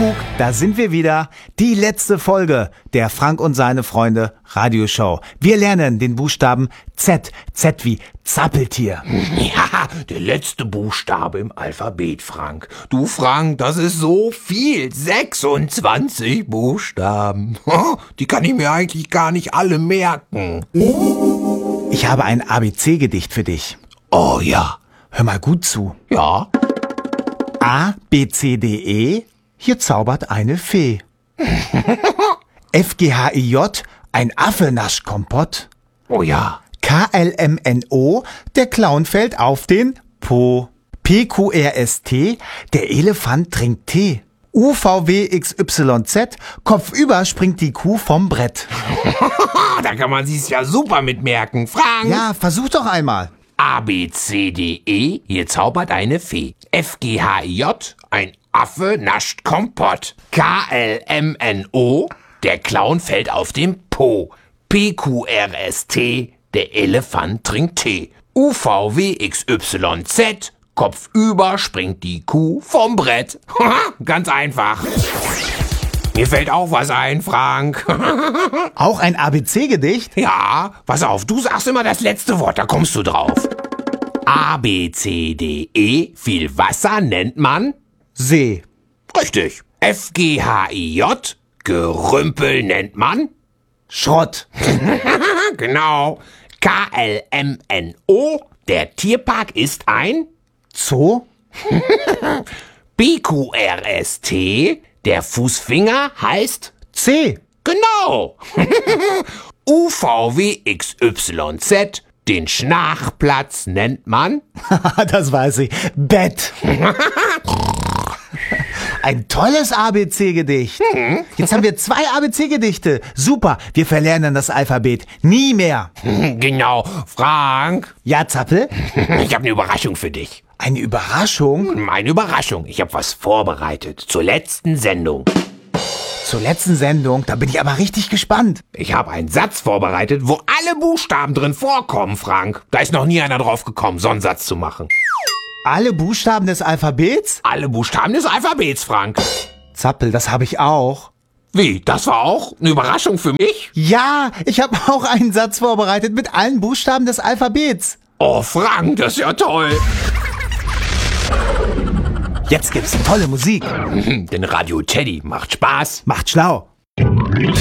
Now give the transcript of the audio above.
Kuckuck, da sind wir wieder. Die letzte Folge der Frank und seine Freunde Radioshow. Wir lernen den Buchstaben Z. Z wie Zappeltier. Ja, der letzte Buchstabe im Alphabet, Frank. Du, Frank, das ist so viel. 26 Buchstaben. Die kann ich mir eigentlich gar nicht alle merken. Ich habe ein ABC-Gedicht für dich. Oh ja. Hör mal gut zu. Ja. A, B, C, D, E, hier zaubert eine Fee. F, G, H, I, J, ein Affe nascht Kompott. Oh ja. K, L, M, N, O, der Clown fällt auf den Po. P, Q, R, S, T, der Elefant trinkt Tee. U, V, W, X, Y, Z, kopfüber springt die Kuh vom Brett. Da kann man sich's ja super mitmerken, Frank. Ja, versuch doch einmal. A, B, C, D, E, hier zaubert eine Fee. F, G, H, I, J, ein Affe nascht Kompott. K, L, M, N, O, der Clown fällt auf den Po. P, Q, R, S, T, der Elefant trinkt Tee. U, V, W, X, Y, Z, kopfüber springt die Kuh vom Brett. Ganz einfach. Mir fällt auch was ein, Frank. Auch ein ABC-Gedicht? Ja, pass auf, du sagst immer das letzte Wort, da kommst du drauf. A, B, C, D, E, viel Wasser nennt man? See. Richtig. F, G, H, I, J, Gerümpel nennt man? Schrott. Genau. K, L, M, N, O, der Tierpark ist ein? Zoo? B, Q, R, S, T, der Fußfinger heißt? C. Genau. U, V, W, X, Y, Z, den Schnarchplatz nennt man? Das weiß ich. Bett. Ein tolles ABC-Gedicht. Jetzt haben wir 2 ABC-Gedichte. Super, wir verlernen das Alphabet nie mehr. Genau. Frank, Ja, Zappel? ich habe eine Überraschung für dich. Eine Überraschung? Meine Überraschung. Ich habe was vorbereitet zur letzten Sendung. Zur letzten Sendung, da bin ich aber richtig gespannt. Ich habe einen Satz vorbereitet, wo alle Buchstaben drin vorkommen, Frank. Da ist noch nie einer drauf gekommen, so einen Satz zu machen. Alle Buchstaben des Alphabets? Alle Buchstaben des Alphabets, Frank. Zappel, das habe ich auch. Wie, das war auch eine Überraschung für mich? Ja, ich habe auch einen Satz vorbereitet mit allen Buchstaben des Alphabets. Oh, Frank, das ist ja toll. Jetzt gibt's tolle Musik. Denn Radio Teddy macht Spaß. Macht schlau.